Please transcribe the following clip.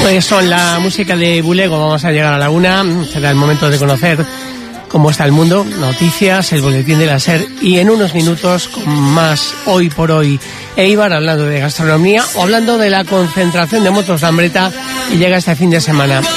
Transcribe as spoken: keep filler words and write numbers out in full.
Pues con la música de Bulego vamos a llegar a la una. Será el momento de conocer cómo está el mundo, noticias, el boletín de la SER y en unos minutos con más Hoy por Hoy. Eibar hablando de gastronomía o hablando de la concentración de motos de Ambreta que llega este fin de semana.